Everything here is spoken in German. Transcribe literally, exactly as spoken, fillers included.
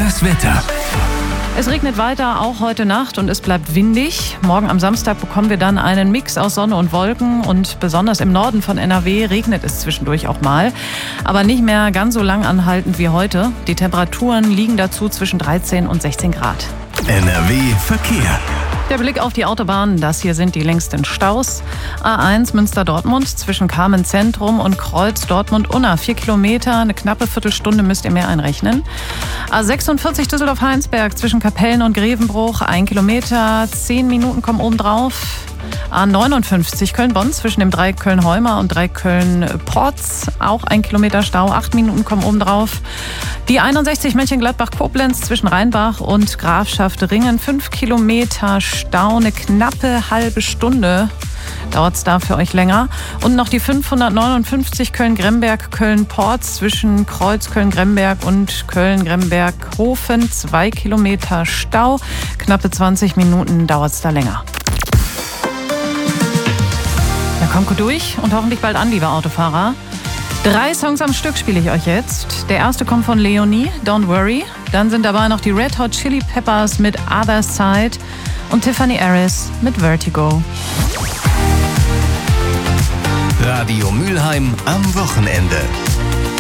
Das Wetter. Es regnet weiter, auch heute Nacht, und es bleibt windig. Morgen am Samstag bekommen wir dann einen Mix aus Sonne und Wolken, und besonders im Norden von N R W regnet es zwischendurch auch mal. Aber nicht mehr ganz so lang anhaltend wie heute. Die Temperaturen liegen dazu zwischen dreizehn und sechzehn Grad. N R W Verkehr. Der Blick auf die Autobahn, das hier sind die längsten Staus. A eins Münster-Dortmund zwischen Kamen-Zentrum und Kreuz Dortmund-Unna. Vier Kilometer, eine knappe Viertelstunde müsst ihr mehr einrechnen. A sechsundvierzig Düsseldorf-Heinsberg zwischen Kapellen und Grevenbruch. Ein Kilometer, zehn Minuten kommen obendrauf. A neunundfünfzig Köln-Bonn zwischen dem Dreieck Köln-Heuma und Dreieck Köln-Porz. Auch ein Kilometer Stau, acht Minuten kommen obendrauf. Die einundsechzig Mönchengladbach-Koblenz zwischen Rheinbach und Grafschaft Ringen. Fünf Kilometer Stau, eine knappe halbe Stunde dauert es da für euch länger. Und noch die fünfhundertneunundfünfzig Köln-Gremberg, Köln-Porz zwischen Kreuz Köln-Gremberg und Köln-Gremberg-Hofen. Zwei Kilometer Stau, knappe zwanzig Minuten dauert es da länger. Da kommt gut durch und hoffentlich bald an, liebe Autofahrer. Drei Songs am Stück spiele ich euch jetzt. Der erste kommt von Leonie, Don't Worry. Dann sind dabei noch die Red Hot Chili Peppers mit Other Side und Tiffany Harris mit Vertigo. Radio Mülheim am Wochenende.